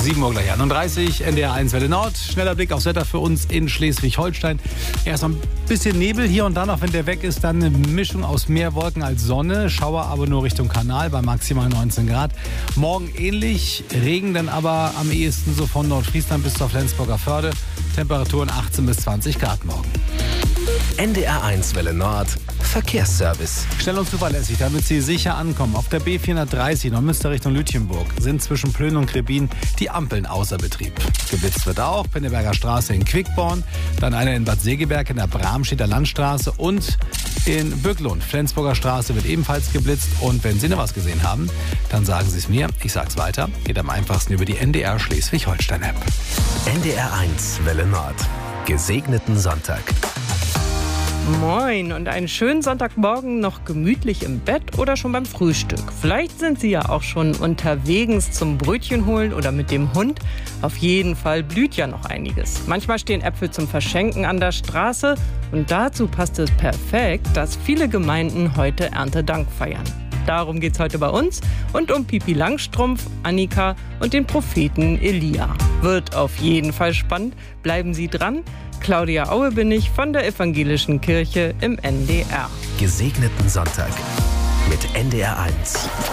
7 Uhr gleich 31, NDR 1 Welle Nord. Schneller Blick aufs Wetter für uns in Schleswig-Holstein. Erst ein bisschen Nebel hier und dann, auch wenn der weg ist, dann eine Mischung aus mehr Wolken als Sonne. Schauer aber nur Richtung Kanal bei maximal 19 Grad. Morgen ähnlich, Regen dann aber am ehesten so von Nordfriesland bis zur Flensburger Förde. Temperaturen 18 bis 20 Grad morgen. NDR 1 Welle Nord, Verkehrsservice. Schnell und zuverlässig, damit Sie sicher ankommen. Auf der B430 Neumünster Richtung Lütjenburg sind zwischen Plön und Krebin die Ampeln außer Betrieb. Geblitzt wird auch Pinneberger Straße in Quickborn, dann eine in Bad Segeberg in der Bramstedter Landstraße und in Bücklund. Flensburger Straße wird ebenfalls geblitzt. Und wenn Sie noch was gesehen haben, dann sagen Sie es mir. Ich sag's weiter. Geht am einfachsten über die NDR Schleswig-Holstein-App. NDR 1 Welle Nord. Gesegneten Sonntag. Moin und einen schönen Sonntagmorgen noch gemütlich im Bett oder schon beim Frühstück. Vielleicht sind Sie ja auch schon unterwegs zum Brötchen holen oder mit dem Hund. Auf jeden Fall blüht ja noch einiges. Manchmal stehen Äpfel zum Verschenken an der Straße und dazu passt es perfekt, dass viele Gemeinden heute Erntedank feiern. Darum geht's heute bei uns und um Pipi Langstrumpf, Annika und den Propheten Elia. Wird auf jeden Fall spannend. Bleiben Sie dran. Claudia Aue bin ich von der Evangelischen Kirche im NDR. Gesegneten Sonntag mit NDR 1.